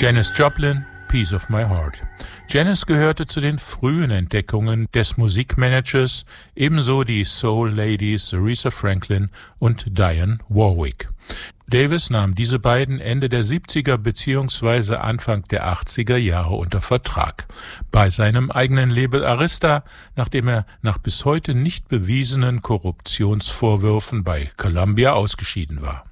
Janis Joplin, Piece of My Heart. Janis gehörte zu den frühen Entdeckungen des Musikmanagers, ebenso die Soul-Ladies Aretha Franklin und Dionne Warwick. Davis nahm diese beiden Ende der 70er bzw. Anfang der 80er Jahre unter Vertrag. Bei seinem eigenen Label Arista, nachdem er nach bis heute nicht bewiesenen Korruptionsvorwürfen bei Columbia ausgeschieden war.